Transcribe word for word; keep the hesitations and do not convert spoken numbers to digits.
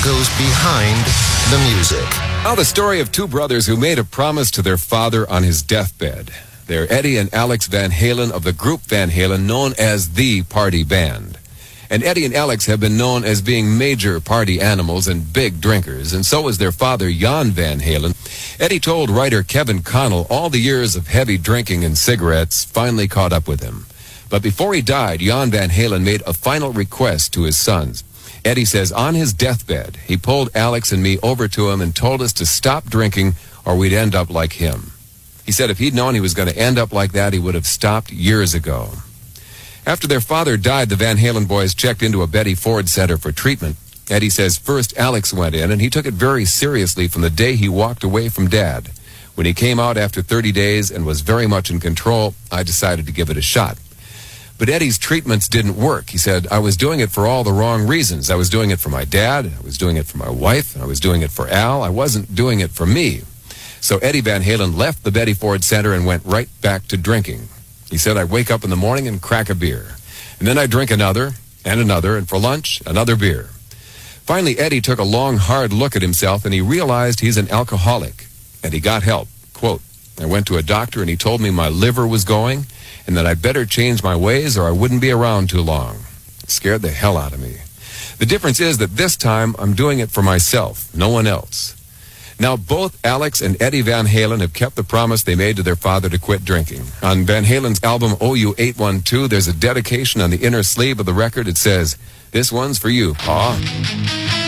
goes behind the music. Now the story of two brothers who made a promise to their father on his deathbed. They're Eddie and Alex Van Halen of the group Van Halen, known as the Party Band. And Eddie and Alex have been known as being major party animals and big drinkers, and so is their father, Jan Van Halen. Eddie told writer Kevin Connell all the years of heavy drinking and cigarettes finally caught up with him. But before he died, Jan Van Halen made a final request to his sons. Eddie says on his deathbed, he pulled Alex and me over to him and told us to stop drinking or we'd end up like him. He said if he'd known he was going to end up like that, he would have stopped years ago. After their father died, the Van Halen boys checked into a Betty Ford Center for treatment. Eddie says first Alex went in, and he took it very seriously from the day he walked away from Dad. When he came out after thirty days and was very much in control, I decided to give it a shot. But Eddie's treatments didn't work. He said, I was doing it for all the wrong reasons. I was doing it for my dad, I was doing it for my wife, I was doing it for Al. I wasn't doing it for me. So Eddie Van Halen left the Betty Ford Center and went right back to drinking. He said, I'd wake up in the morning and crack a beer. And then I'd drink another, and another, and for lunch, another beer. Finally, Eddie took a long, hard look at himself, and he realized he's an alcoholic. And he got help. Quote, I went to a doctor, and he told me my liver was going, and that I'd better change my ways or I wouldn't be around too long. It scared the hell out of me. The difference is that this time, I'm doing it for myself, no one else. Now, both Alex and Eddie Van Halen have kept the promise they made to their father to quit drinking. On Van Halen's album O U eight one two, there's a dedication on the inner sleeve of the record. It says, this one's for you, Pa.